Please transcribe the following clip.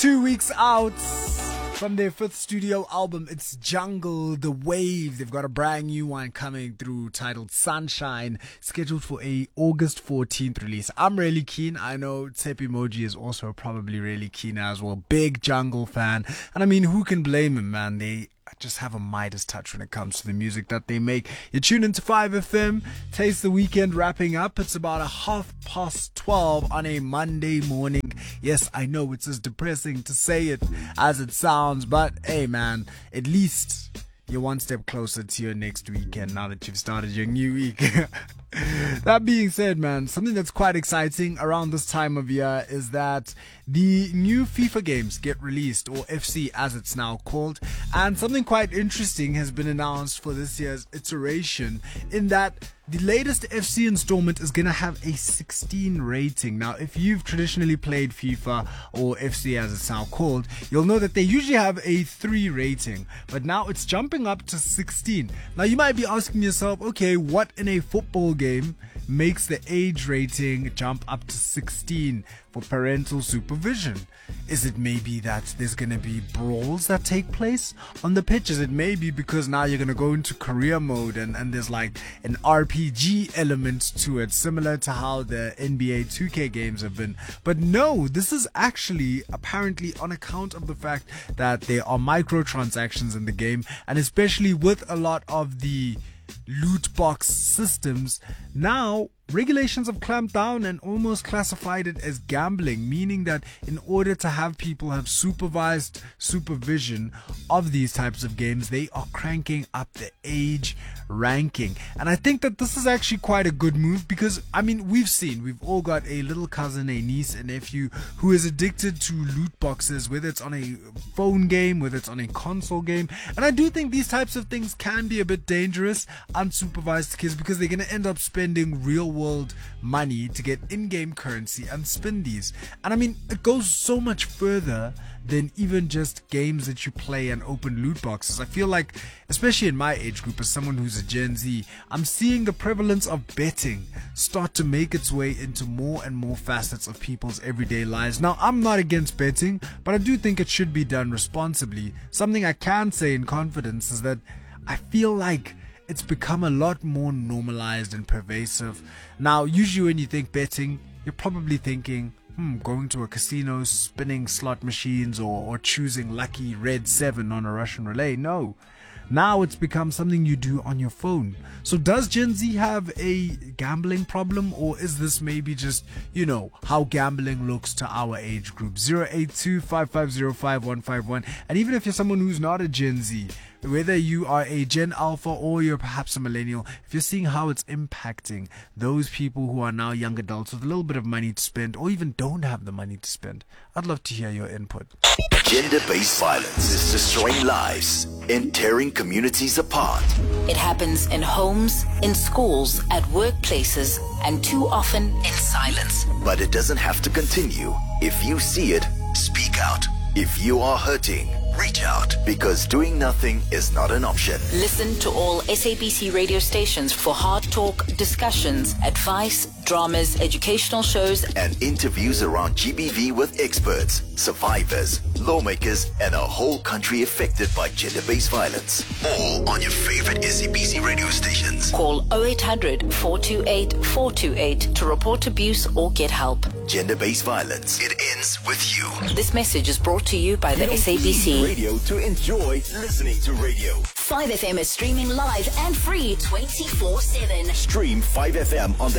2 weeks out from their fifth studio album. It's Jungle The Wave. They've got a brand new one coming through titled Sunshine, scheduled for a August 14th release. I'm really keen. I know Tsep Emoji is also probably really keen as well. Big Jungle fan. And I mean, who can blame him, man? They just have a Midas touch when it comes to the music that they make. You tune into 5FM. Taste the Weekend wrapping up. It's about 12:30 on a Monday morning. Yes, I know it's as depressing to say it as it sounds, but hey man, at least you're one step closer to your next weekend now that you've started your new week. That being said, man, something that's quite exciting around this time of year is that the new FIFA games get released, or FC as it's now called, and something quite interesting has been announced for this year's iteration, in that the latest FC installment is going to have a 16 rating. Now, if you've traditionally played FIFA or FC as it's now called, you'll know that they usually have a 3 rating, but now it's jumping up to 16. Now, you might be asking yourself, okay, what in a football game makes the age rating jump up to 16 for parental supervision? Is it maybe that there's going to be brawls that take place on the pitch? Is it maybe because now you're going to go into career mode and there's like an RPG element to it, similar to how the NBA 2K games have been? But no, this is actually apparently on account of the fact that there are microtransactions in the game, and especially with a lot of the loot box systems, now regulations have clamped down and almost classified it as gambling, meaning that in order to have people have supervised supervision of these types of games, they are cranking up the age ranking. And I think that this is actually quite a good move, because I mean, we've all got a little cousin, a niece, a nephew who is addicted to loot boxes, whether it's on a phone game, whether it's on a console game. And I do think these types of things can be a bit dangerous, unsupervised kids, because they're going to end up spending real world money to get in-game currency and spin these. And I mean, it goes so much further than even just games that you play and open loot boxes. I feel like, especially in my age group, as someone who's a Gen Z, I'm seeing the prevalence of betting start to make its way into more and more facets of people's everyday lives. Now, I'm not against betting, but I do think it should be done responsibly. Something I can say in confidence is that I feel like it's become a lot more normalized and pervasive. Now, usually when you think betting, you're probably thinking, going to a casino, spinning slot machines, or choosing lucky red 7 on a Russian roulette. No. Now it's become something you do on your phone. So does Gen Z have a gambling problem, or is this maybe just, how gambling looks to our age group? 082-550-5151. And even if you're someone who's not a Gen Z, whether you are a Gen Alpha or you're perhaps a millennial, if you're seeing how it's impacting those people who are now young adults with a little bit of money to spend, or even don't have the money to spend, I'd love to hear your input. Gender-based violence is destroying lives and tearing communities apart. It happens in homes, in schools, at workplaces, and too often in silence. But it doesn't have to continue. If you see it, speak out. If you are hurting, reach out, because doing nothing is not an option. Listen to all SABC radio stations for hard talk, discussions, advice, dramas, educational shows, and interviews around GBV with experts, survivors, lawmakers, and a whole country affected by gender-based violence. All on your favorite SABC radio stations. Call 0800 428 428 to report abuse or get help. Gender-based violence. It ends with you. This message is brought to you by the SABC. Radio to enjoy listening to radio. 5FM is streaming live and free 24/7. Stream 5FM on the